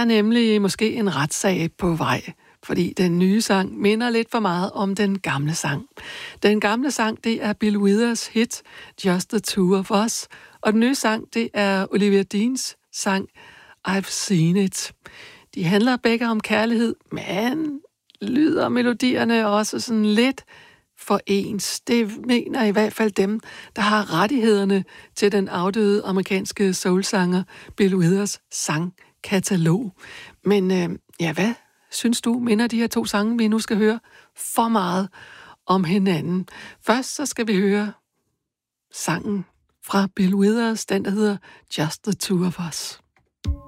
er nemlig måske en retssag på vej, fordi den nye sang minder lidt for meget om den gamle sang. Den gamle sang, det er Bill Withers hit Just the Two of Us, og den nye sang, det er Olivia Deans sang I've Seen It. De handler begge om kærlighed, men lyder melodierne også sådan lidt for ens. Det mener i hvert fald dem, der har rettighederne til den afdøde amerikanske soulsanger Bill Withers sangkatalog. Men hvad synes du, minder de her to sange, vi nu skal høre, for meget om hinanden? Først så skal vi høre sangen fra Bill Withers, den der hedder Just the Two of Us.